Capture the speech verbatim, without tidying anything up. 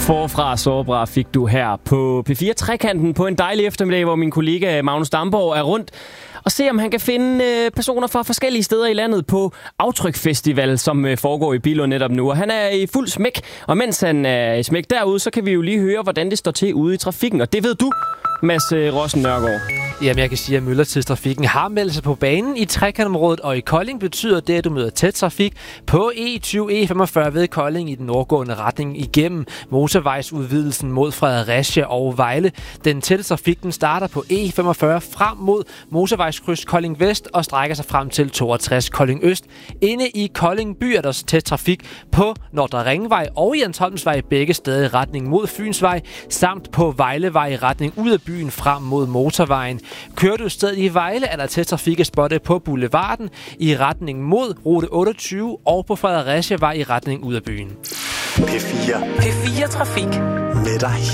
Forfra sårbare fik du her på P fire Trekanten på en dejlig eftermiddag, hvor min kollega Magnus Damborg er rundt og se, om han kan finde øh, personer fra forskellige steder i landet på Aftryk Festival, som øh, foregår i Billund netop nu. Og han er i fuld smæk, og mens han er i smæk derude, så kan vi jo lige høre, hvordan det står til ude i trafikken. Og det ved du, Mads øh, Rossen Nørgaard. Jamen, jeg kan sige, at myldretidstrafikken har meldt sig på banen i Trekantområdet, og i Kolding betyder det, at du møder tæt trafik på E tyve E femogfyrre ved Kolding i den nordgående retning igennem motorvejsudvidelsen mod Fredericia og Vejle. Den tætte trafik den starter på E femogfyrre frem mod motorvejskryds Kolding Vest og strækker sig frem til toogtres Kolding Øst. Inde i Kolding by er der tæt trafik på Nordre Ringvej og Jensholmsvej, begge steder i retning mod Fynsvej, samt på Vejlevej i retning ud af byen frem mod motorvejen. Kører du stadig i Vejle, er der tæt trafik spottet på Boulevarden i retning mod rute otteogtyve og på Fredericia Vej i retning ud af byen. P fire. P fire Trafik. Med dig